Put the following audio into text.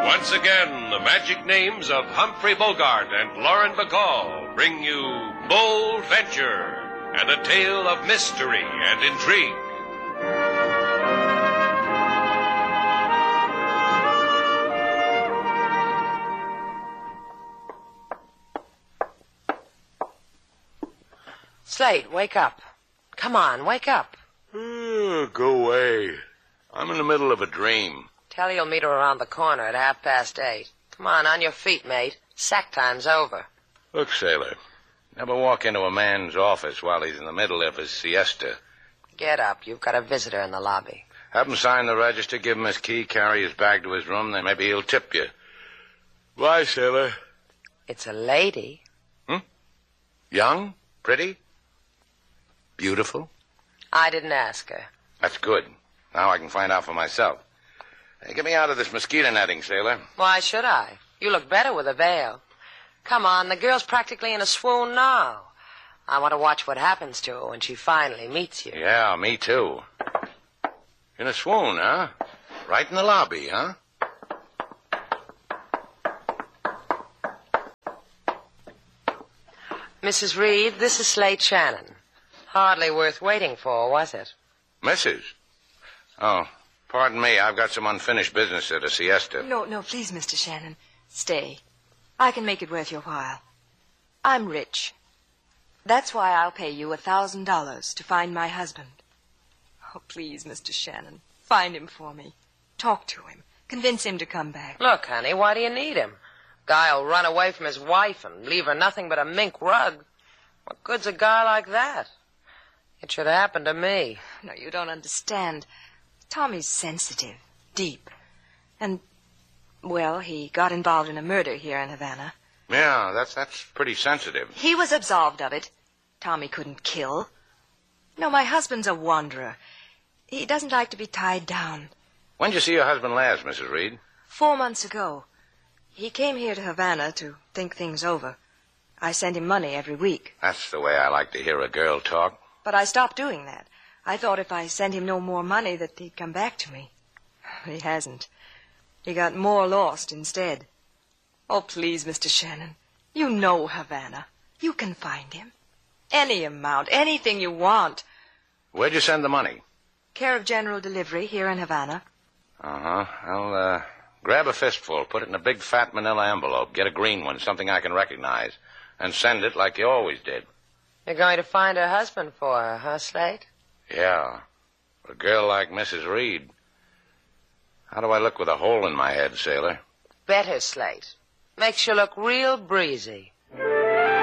Once again, the magic names of Humphrey Bogart and Lauren Bacall bring you Bold Venture and a tale of mystery and intrigue. Slate, wake up. Come on, wake up. Go away. I'm in the middle of a dream. Tell you'll meet her around the corner at 8:30. Come on your feet, mate. Sack time's over. Look, Sailor, never walk into a man's office while he's in the middle of his siesta. Get up. You've got a visitor in the lobby. Have him sign the register, give him his key, carry his bag to his room, then maybe he'll tip you. Bye, Sailor. It's a lady. Young? Pretty? Beautiful? I didn't ask her. That's good. Now I can find out for myself. Hey, get me out of this mosquito netting, Sailor. Why should I? You look better with a veil. Come on, the girl's practically in a swoon now. I want to watch what happens to her when she finally meets you. Yeah, me too. In a swoon, huh? Right in the lobby, huh? Mrs. Reed, this is Slate Shannon. Hardly worth waiting for, was it? Mrs.? Oh, pardon me. I've got some unfinished business at a siesta. No, please, Mr. Shannon. Stay. I can make it worth your while. I'm rich. That's why I'll pay you $1,000 to find my husband. Oh, please, Mr. Shannon, find him for me. Talk to him. Convince him to come back. Look, honey, why do you need him? Guy'll run away from his wife and leave her nothing but a mink rug. What good's a guy like that? It should happen to me. No, you don't understand. Tommy's sensitive, deep. And, well, he got involved in a murder here in Havana. Yeah, that's pretty sensitive. He was absolved of it. Tommy couldn't kill. No, my husband's a wanderer. He doesn't like to be tied down. When'd you see your husband last, Mrs. Reed? 4 months ago. He came here to Havana to think things over. I sent him money every week. That's the way I like to hear a girl talk. But I stopped doing that. I thought if I sent him no more money that he'd come back to me. He hasn't. He got more lost instead. Oh, please, Mr. Shannon. You know Havana. You can find him. Any amount, anything you want. Where'd you send the money? Care of General Delivery here in Havana. Uh-huh. I'll, grab a fistful, put it in a big fat manila envelope, get a green one, something I can recognize, and send it like you always did. You're going to find her husband for her, huh, Slate? Yeah. For a girl like Mrs. Reed. How do I look with a hole in my head, Sailor? Better, Slate. Makes you look real breezy.